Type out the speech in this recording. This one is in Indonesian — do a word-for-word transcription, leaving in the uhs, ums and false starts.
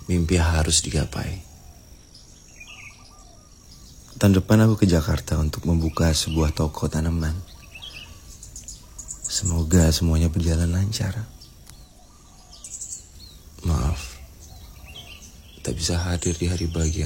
Mimpi harus digapai. Tahun depan aku ke Jakarta untuk membuka sebuah toko tanaman. Semoga semuanya berjalan lancar. Maaf, tak bisa hadir di hari bahagia.